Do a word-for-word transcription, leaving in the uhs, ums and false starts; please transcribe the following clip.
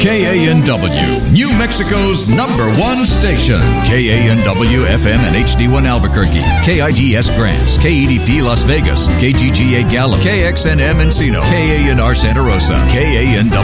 K A N W, New Mexico's number one station. K A N W F M and H D one Albuquerque, K I D S Grants, K E D P Las Vegas, K G G A Gallup, K X N M Encino, K A N R Santa Rosa, K A N W